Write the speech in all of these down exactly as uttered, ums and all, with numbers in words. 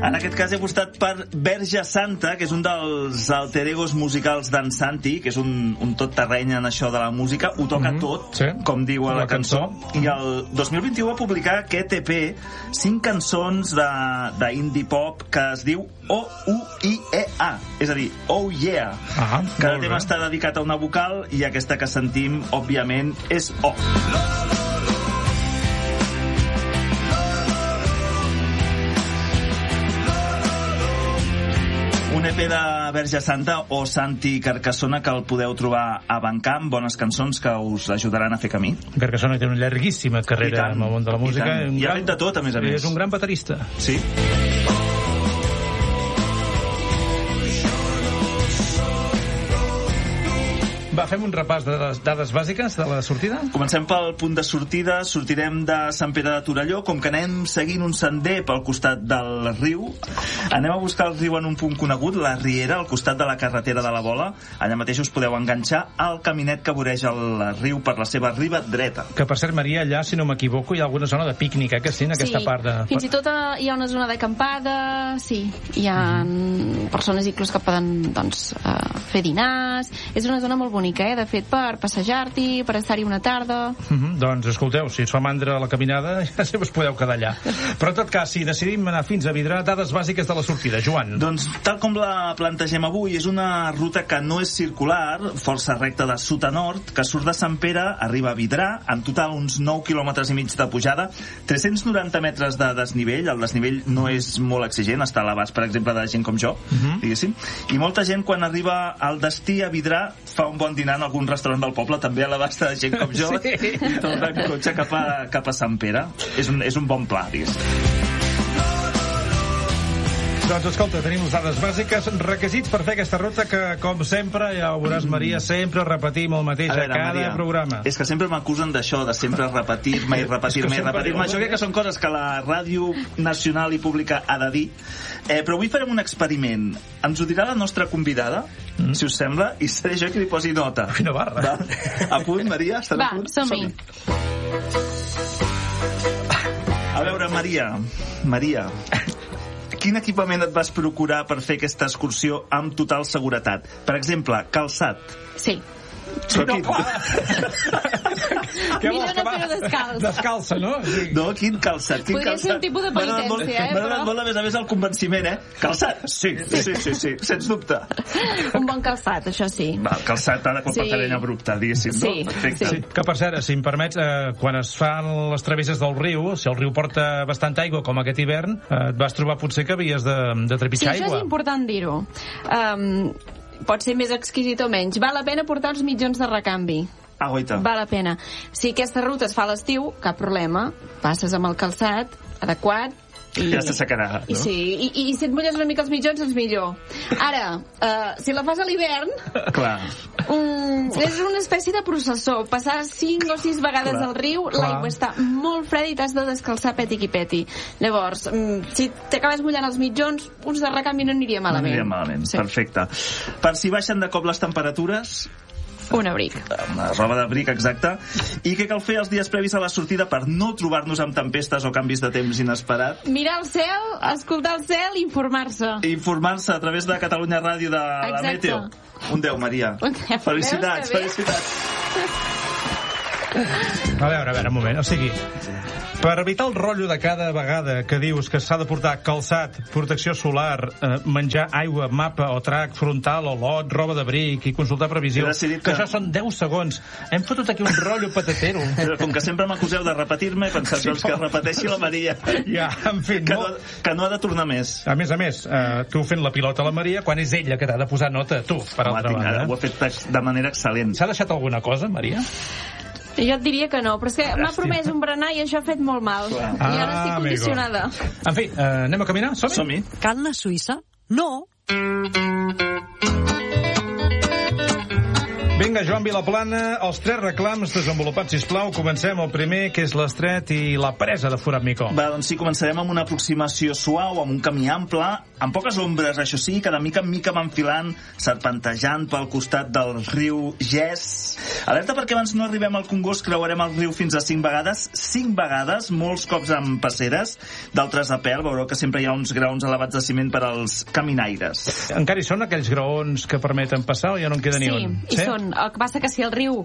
En aquest cas he apostat per Verge Santa, que és un dels alter egos musicals d'en Santi, que és un, un tot terreny en això de la música, ho toca mm-hmm. tot, sí. com diu a la, la cançó. cançó. I el dos mil vint-i-u va publicar aquest E P, cinc cançons d'indie pop que es diu O U I E A, és a dir, Oh Yeah. Ah, Cada tema està dedicat a una vocal i aquesta que sentim, òbviament, és O. Un E P de Verge Santa o Santi Carcassona que el podeu trobar a Bandcamp, bones cançons que us ajudaran a fer camí. Carcassona té una llarguíssima carrera en el món de la música. I, I ha fet de tot, a més a més. És un gran baterista. Sí. Va, fem un repàs de les dades bàsiques de la sortida. Comencem pel punt de sortida. Sortirem de Sant Pere de Torelló. Com que anem seguint un sender pel costat del riu, anem a buscar el riu en un punt conegut, la Riera, al costat de la carretera de la Bola. Allà mateix us podeu enganxar al caminet que voreja el riu per la seva riba dreta. Que, per cert, Maria, allà, si no m'equivoco, hi ha alguna zona de pícnic, eh, que sí, en aquesta sí, part de... fins i tot hi ha una zona d'acampada, sí. Hi ha mm-hmm. persones inclús que poden, doncs, uh, fer dinars. És una zona molt bonica, eh? De fet, per passejar-t'hi, per estar-hi una tarda. Mm-hmm. Doncs, escolteu, si us fa mandra la caminada, ja sé us podeu quedar allà. Però, en tot cas, si decidim anar fins a Vidrà, dades bàsiques de la sortida. Joan. Doncs, tal com la plantegem avui, és una ruta que no és circular, força recta de sud a nord, que surt de Sant Pere, arriba a Vidrà, en total uns nou quilòmetres i mig de pujada, tres-cents noranta metres de desnivell. El desnivell no és molt exigent, està a l'abast, per exemple, de gent com jo, mm-hmm. diguéssim. I molta gent, quan arriba al destí a Vidrà, fa un bon dinar en algun restaurant del poble, també a l'abast de gent com jo, sí. i torna en cotxe cap a, cap a Sant Pere. És un, és un bon pla, diguéssim. Doncs escolta, tenim les dades bàsiques, requisits per fer aquesta ruta que, com sempre, ja ho veuràs, Maria, sempre repetim el mateix a, veure, a cada Maria, programa. És que sempre m'acusen d'això, de sempre repetir-me i repetir-me i repetir-me. Això crec que són coses que la ràdio nacional i pública ha de dir. Eh, però avui farem un experiment. Ens ho dirà la nostra convidada, mm. si us sembla, i seré jo qui li posi nota. Quina barra. Va? A punt, Maria? Estàs Va, a punt? som-hi. A veure, Maria, Maria... Quin equipament et vas procurar per fer aquesta excursió amb total seguretat? Per exemple, calçat. Sí. Però no, quin... Millor no fer-ho descalç. Descalça, no? No, quin calçat? Quin Podria calçat? ser un tipus de penitència, eh? M'agrada molt, a més a més, el convenciment, eh? Calçat? Sí, sí, sí, sí, sí, sens dubte. Un bon calçat, això sí. Va, el calçat ha de comportar sí. abrupte, diguéssim, no? Sí, perfecte. Sí. Que, per cert, si em permets, eh, quan es fan les travesses del riu, si el riu porta bastanta aigua, com aquest hivern, eh, et vas trobar potser que havies de, de trepitjar sí, aigua. Sí, això és important dir-ho. Um, pot ser més exquisit o menys. Val la pena portar uns mitjons de recanvi. Ah, guaita. Val la pena. Si aquesta ruta es fa a l'estiu, cap problema. Passes amb el calçat adequat. I, ja s'assecarà, no? I, sí, i, i, i si et mulles una mica els mitjons, és millor. Ara, uh, si la fas a l'hivern... Clar. Um, és una espècie de processó. Passar cinc o sis vegades clar, al riu, l'aigua està molt freda i t'has de descalçar peti-qui-peti. Llavors, um, si t'acabes mullant els mitjons, uns de recanvi no aniria malament. No aniria malament, sí. Perfecte. Per si baixen de cop les temperatures... Un abric. Una roba d'abric, exacte. I què cal fer els dies previs a la sortida per no trobar-nos amb tempestes o canvis de temps inesperat? Mirar el cel, escoltar el cel i informar-se. Informar-se a través de Catalunya Ràdio de exacte. La Meteo. Un deu, Maria. Un deu. Felicitats, felicitats. A veure, a veure, un moment. O sigui, per evitar el rotllo de cada vegada que dius que s'ha de portar calçat, protecció solar, eh, menjar aigua, mapa o trac frontal o lot, roba d'abric i consultar previsió, que... que això són deu segons. Hem fotut aquí un rotllo patatero. Però com que sempre m'acuseu de repetir-me, he pensat sí, doncs, que repeteixi la Maria. Ja, en fi, que, no... no, que no ha de tornar més. A més a més, eh, tu fent la pilota a la Maria, quan és ella que t'ha de posar nota, tu, per Home, altra banda. Ho ha fet de manera excel·lent. S'ha deixat alguna cosa, Maria? Jo et diria que no, però és que m'ha promès un berenar i això ha fet molt mal. Ah, I ara estic condicionada. Amigo. En fi, eh, anem a caminar? Som-hi? Som-hi. Cal la Suïssa? No. Vinga, Joan Vilaplana, els tres reclams desenvolupats, sisplau. Comencem el primer, que és l'estret i la presa de Forat Micó. Va, doncs sí, començarem amb una aproximació suau, amb un camí ample, amb poques ombres, això sí, que de mica en mica m'enfilant, serpentejant pel costat del riu Gès. Alerta perquè abans no arribem al Congost, creuarem el riu fins a cinc vegades, cinc vegades, molts cops amb passeres, d'altres a pèl, veureu que sempre hi ha uns graons elevats de ciment per als caminaires. Encara hi són aquells graons que permeten passar o ja no en queda ni un? Sí, hi són. El que passa que si el riu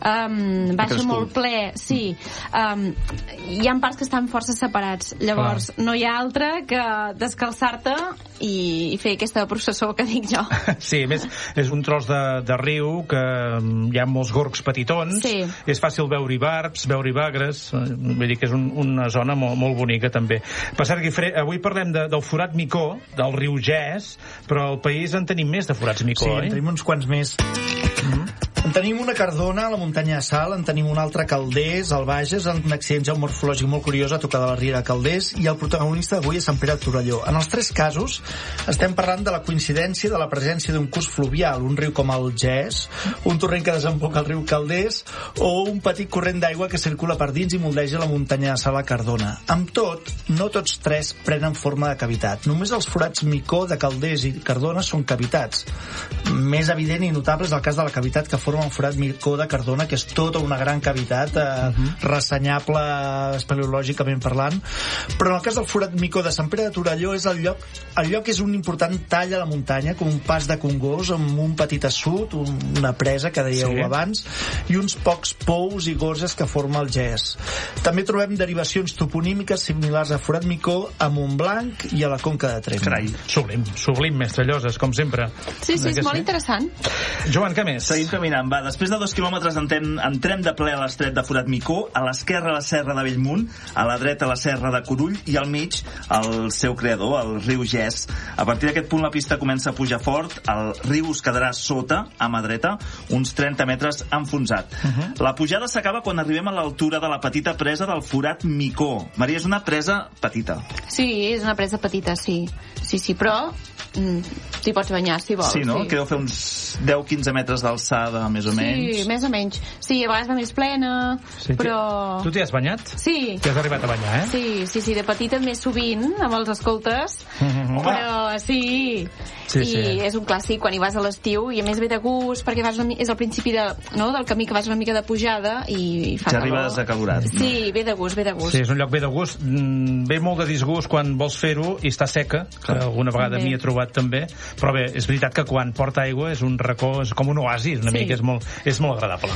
um, baixa molt ple, sí, um, hi ha parts que estan força separats. Llavors, ah. no hi ha altre que descalçar-te i, i fer aquesta processó que dic jo. Sí, a més, és un tros de, de riu que hi ha molts gorgs petitons, sí. és fàcil veure-hi barbs, veure-hi bagres, vull dir que és un, una zona molt, molt bonica també. Per cert, Guifré, avui parlem de, del forat Micó, del riu Gès, però al país en tenim més de forats Micó, sí, oi? Sí, en tenim uns quants més. Mm-hmm. En tenim una a Cardona, a la muntanya de Sal, en tenim una altra a Calders, al Bages, en un accident geomorfològic molt curiós a tocar de la Riera de Calders, i el protagonista d'avui és Sant Pere de Torelló. En els tres casos estem parlant de la coincidència de la presència d'un curs fluvial, un riu com el Gès, un torrent que desemboca al riu Calders, o un petit corrent d'aigua que circula per dins i moldeja la muntanya de Sal a Cardona. Amb tot, no tots tres prenen forma de cavitat. Només els forats Micó de Calders i Cardona són cavitats. Més evident i notable és el cas de la cavitat que forma un forat Micó de Cardona, que és tota una gran cavitat, eh, uh-huh. ressenyable espeleològicament parlant. Però en el cas del forat Micó de Sant Pere de Torelló és el lloc, el lloc és un important tall a la muntanya, com un pas de Congost amb un petit assut, una presa que dèieu sí. abans, i uns pocs pous i gorges que forma el Gès. També trobem derivacions toponímiques similars a forat Micó a Montblanc i a la Conca de Tremp. Carai, sublim, sublim, mestre Lloses, com sempre. Sí, sí, és molt interessant. Joan, què més? Seguim caminant. Va, després de dos quilòmetres entrem, entrem de ple a l'estret de Forat Micó, a l'esquerra la serra de Bellmunt, a la dreta la serra de Curull i al mig el seu creador, el riu Gès. A partir d'aquest punt la pista comença a pujar fort, el riu es quedarà sota, a mà dreta, uns trenta metres enfonsat. Uh-huh. La pujada s'acaba quan arribem a l'altura de la petita presa del Forat Micó. Maria, és una presa petita. Sí, és una presa petita, sí. Sí, sí, però mm, t'hi pots banyar, si vols. Sí, no? Sí. Que deu fer uns deu a quinze metres d'alçada, més o sí, menys. Sí, més o menys. Sí, a vegades va més plena, sí, però... Tu t'hi has banyat? Sí. T'hi has arribat a banyar, eh? Sí, sí, sí, de petita més sovint, amb els escoltes, mm-hmm. però sí, sí, i sí. és un clàssic quan hi vas a l'estiu, i a més ve de gust, perquè vas una, és el principi de, no, del camí que vas una mica de pujada, i fa ja arribes acalorat. Sí, ve de gust, ve de gust. Sí, és un lloc ve de gust, ve molt de disgust quan vols fer-ho i està seca, que alguna vegada m'hi he trobat també, però bé, és veritat que quan porta aigua és un racó, és com un oasi, una sí. mica, és molt, és molt agradable.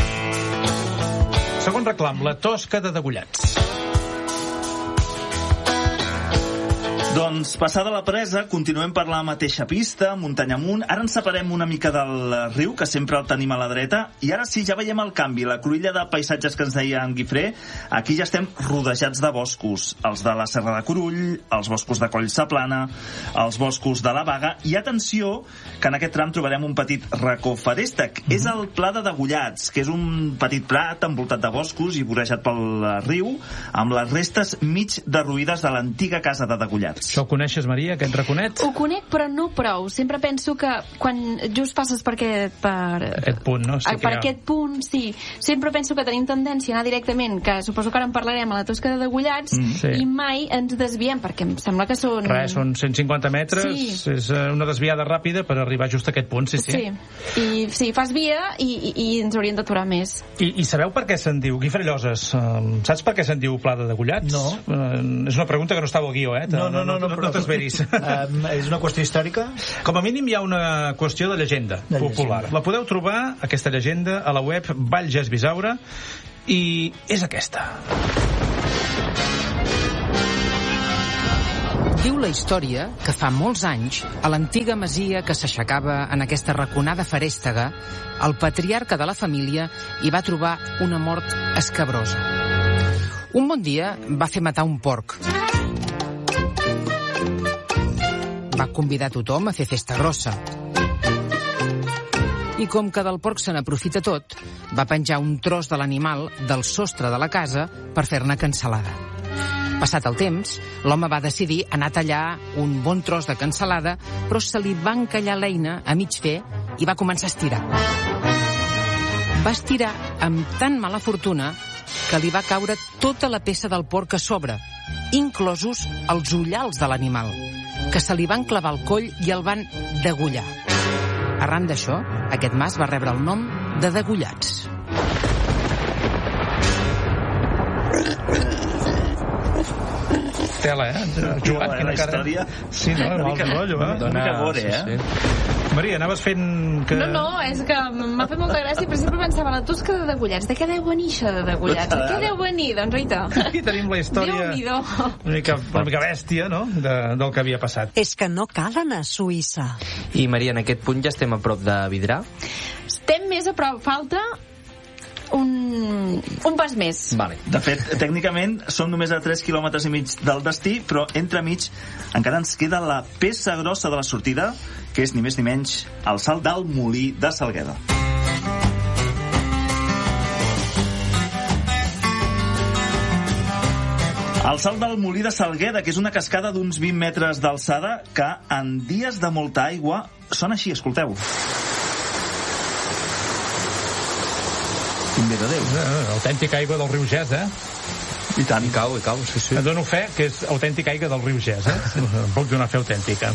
Segon reclam, la tosca de Degollats. Doncs, passada la presa, continuem per la mateixa pista, muntanya amunt. Ara ens separem una mica del riu, que sempre el tenim a la dreta, i ara sí, ja veiem el canvi. La cruïlla de paisatges que ens deia en Guifré, aquí ja estem rodejats de boscos. Els de la Serra de Curull, els boscos de Coll Saplana, els boscos de la Baga, i atenció, que en aquest tram trobarem un petit racó feréstec. Mm-hmm. És el Pla de Degollats, que és un petit prat envoltat de boscos i vorejat pel riu, amb les restes mig derruïdes de l'antiga casa de Degollats. Això ho coneixes, Maria, aquest raconet? Ho conec, però no prou. Sempre penso que quan just passes per aquest... Per, aquest punt, no? Sí per aquest punt, sí. Sempre penso que tenim tendència a anar directament, que suposo que ara en parlarem, a la Tosca de Degollats, mm, sí. i mai ens desviem, perquè em sembla que són... Res, són cent cinquanta metres, sí. és una desviada ràpida per arribar just a aquest punt, sí, sí. Sí, I, sí fas via i, i, i ens hauríem d'aturar més. I, I sabeu per què se'n diu? Guifré Lloses, um, saps per què se'n diu Pla de Degollats? No. Uh, és una pregunta que no estava al guió, eh? No, no, no. No, no, no t'esperis. Um, és una qüestió històrica? Com a mínim hi ha una qüestió de llegenda de popular. Llegenda. La podeu trobar, aquesta llegenda, a la web Vallges Bisaura, i és aquesta. Diu la història que fa molts anys, a l'antiga masia que s'aixecava en aquesta raconada ferèstega, el patriarca de la família hi va trobar una mort escabrosa. Un bon dia va fer matar un porc. Va convidar tothom a fer festa grossa. I com que del porc se n'aprofita tot, va penjar un tros de l'animal del sostre de la casa per fer-ne cansalada. Passat el temps, l'home va decidir anar a tallar un bon tros de cansalada, però se li va encallar l'eina a mig fer i va començar a estirar. Va estirar amb tan mala fortuna que li va caure tota la peça del porc a sobre, inclosos els ullals de l'animal. que se li van clavar al coll i el van degullar. Arran d'això, aquest mas va rebre el nom de Degollats. Tela, eh? Joan, la quina cara. història. Sí, no? Una mica, rotllo, eh? una mica gore, eh? Sí, sí. Maria, anaves fent que... No, no, és que m'ha fet molta gràcia, per sempre pensava la tosca de degollats. De què deu venir això de degollats? De què deu venir? Doncs, oita. Aquí tenim la història Déu-n'hi-do. una mica, una mica bèstia, no?, de, del que havia passat. És que no cal anar a Suïssa. I, Maria, en aquest punt ja estem a prop de Vidrà? Estem més a prop. Falta un, un pas més. Vale. De fet, tècnicament som només a tres quilòmetres i mig del destí, però entremig encara ens queda la peça grossa de la sortida, que és ni més ni menys el salt del Molí de Salgueda. El salt del Molí de Salgueda, que és una cascada d'uns vint metres d'alçada, que en dies de molta aigua sona així, escolteu. Quin bé de Déu. Eh, autèntica aigua del riu Ges, eh? I tant. I cau, i cau, sí, sí. Et dono fe que és autèntica aigua del riu Ges, eh? Em puc donar fe autèntica.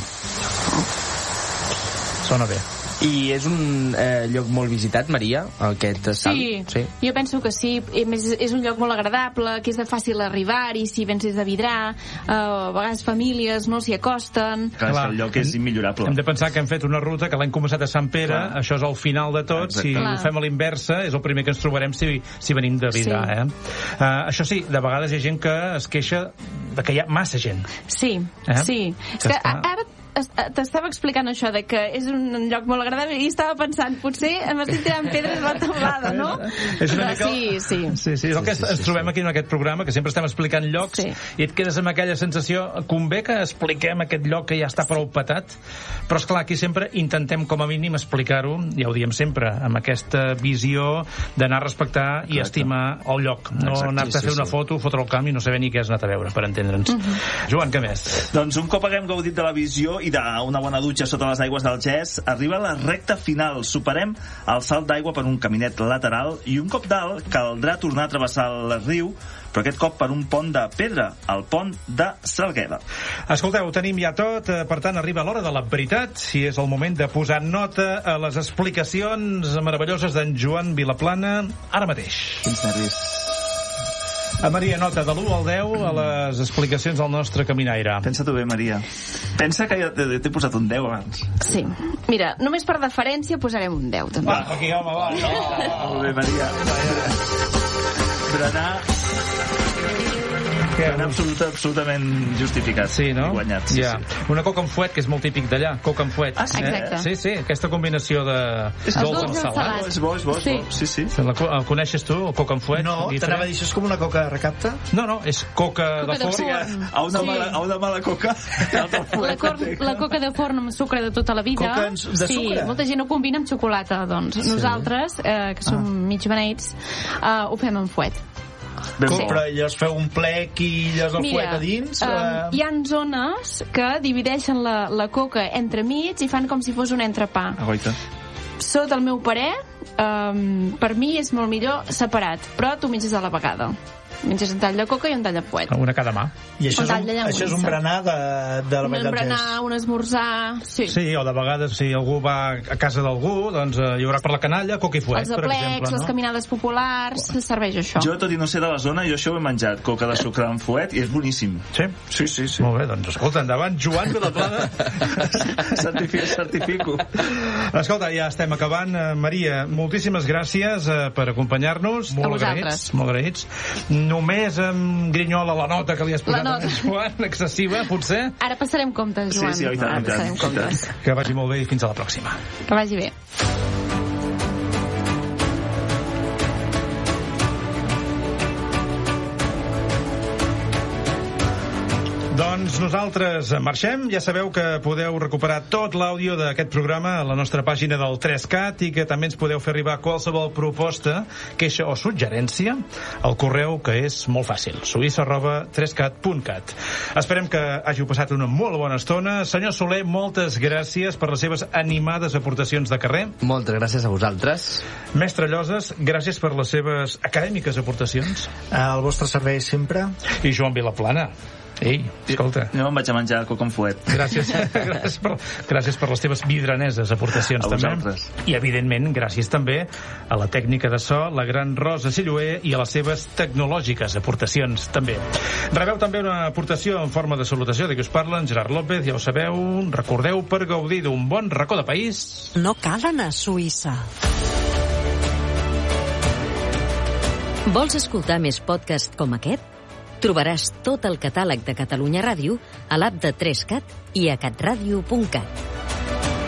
Sona bé. I és un eh, lloc molt visitat, Maria, aquest salt? Sí, sí, jo penso que sí. I més, és un lloc molt agradable, que és de fàcil arribar-hi, si vens des de Vidrà, eh, a vegades famílies no s'hi acosten. Clar, Clar. el lloc és immillorable. Hem de pensar que hem fet una ruta que l'hem començat a Sant Pere, Clar. això és el final de tot. Exacte. Si Clar. ho fem a l'inversa, és el primer que ens trobarem si, si venim de Vidrà, Sí. eh? Uh, això sí, de vegades hi ha gent que es queixa de que hi ha massa gent. Sí, Eh? sí. És Ja que està. ara es- t'estava explicant això de que és un lloc molt agradable i estava pensant, potser m'estic tirant pedres a la taulada, no? És una Però mica... sí, sí. Sí, sí, és el que Sí, sí, ens sí, trobem sí. aquí en aquest programa, que sempre estem explicant llocs Sí. i et quedes amb aquella sensació, convé que expliquem aquest lloc que ja està prou petat, però és clar, aquí sempre intentem com a mínim explicar-ho, ja ho diem sempre, amb aquesta visió d'anar a respectar i Exacte. estimar el lloc, no Exacte, anar-te a sí, fer una sí. foto, fotre el camp i no saber ni què has anat a veure, per entendre'ns. Joan, què més? Doncs un cop haguem gaudit de la visió i d'una bona dutxa sota les aigües del Ges, arriba la recta final. Superem el salt d'aigua per un caminet lateral i un cop dalt caldrà tornar a travessar el riu, però aquest cop per un pont de pedra, el pont de Salgueda. Escolteu, ho tenim ja tot, eh, per tant arriba l'hora de la veritat, si és el moment de posar nota a les explicacions meravelloses d'en Joan Vilaplana, ara mateix. Quins nervis. A Maria, nota de l'u al deu a les explicacions del nostre caminaire. Pensa-t'ho bé, Maria. Pensa que ja t'he t'he posat un deu abans. Sí. Mira, només per deferència posarem un deu, també. Va, aquí, home, va. No. Molt bé, Maria. Berenar... Què? Berenar absoluta, absolutament justificat. Sí, no? I guanyat, sí, ja. sí. Una coca amb fuet, que és molt típic d'allà, coca amb fuet. Ah, sí? Exacte. Sí, sí, aquesta combinació de És Els dolç amb dolç amb salat. salat. És bo, és bo, és Sí. bo. Sí, sí. La, co- el coneixes tu, el coca amb fuet? No, Guifré? t'anava a dir, això és com una coca recapta? No, no, és coca, Coca de de forn. forn. A una, Sí. mala, a una mala coca. La, cor, la coca de forn amb sucre de tota la vida. Coca en su- de sí, sucre? molta gent ho combina amb xocolata, doncs. Nosaltres, eh, que som mig beneits, eh, ho fem amb fuet. Ben Sí. bo. Però llavors feu un plec i llavors el fuet a dins? um, eh, hi ha zones que divideixen la, la coca entre mig i fan com si fos un entrepà. Agoita. Sota el meu parer, um, per mi és molt millor separat, però tu menges a la vegada. Menges un tall de coca i un tall de fuet. Una cada mà. I això un és tall un, de això és un llonganissa. berenar de, de la Un Vall del Ges. berenar, un esmorzar... Sí. Sí, o de vegades si algú va a casa d'algú, doncs eh, hi haurà per la canalla coca i fuet, Els per aplecs, exemple. les No? caminades populars, serveix això. Jo, tot i no ser de la zona, jo això ho he menjat. Coca de sucre amb fuet i és boníssim. Sí? Sí, sí, sí. Molt bé, doncs escolta, endavant, Joan Vilaplana. Certifico, certifico. Escolta, ja estem acabant. Eh, Maria, moltíssimes gràcies eh, per acompanyar-nos. Molt vosaltres. agraïts. Molt agraïts. Només em grinyola la nota que li has posat La a nota. Joan, excessiva, potser. Ara passarem comptes, Joan. Sí, sí, oi tant, Ara oi tant, passarem oi tant. comptes. Que vagi molt bé i fins a la pròxima. Que vagi bé. Doncs nosaltres marxem. Ja sabeu que podeu recuperar tot l'àudio d'aquest programa a la nostra pàgina del tres cat i que també ens podeu fer arribar qualsevol proposta, queixa o suggerència al correu, que és molt fàcil, suïssa arroba tres cat punt cat. Esperem que hàgiu passat una molt bona estona. Senyor Soler, moltes gràcies per les seves animades aportacions de carrer. Moltes gràcies a vosaltres. Mestre Lloses, gràcies per les seves acadèmiques aportacions. Al vostre servei sempre. I Joan Vilaplana, Ei, escolta. Jo me'n vaig a menjar coco amb fuet. Gràcies, gràcies, per, gràcies per les teves vidraneses aportacions, A també. vosaltres. I, evidentment, gràcies també a la tècnica de so, la gran Rosa Silloé, i a les seves tecnològiques aportacions, també. Rebeu també una aportació en forma de salutació de qui us parla, en Gerard López, ja ho sabeu, recordeu, per gaudir d'un bon racó de país... No cal anar a Suïssa. Vols escoltar més podcast com aquest? Trobaràs tot el catàleg de Catalunya Ràdio a l'app de tres cat i a catradio punt cat.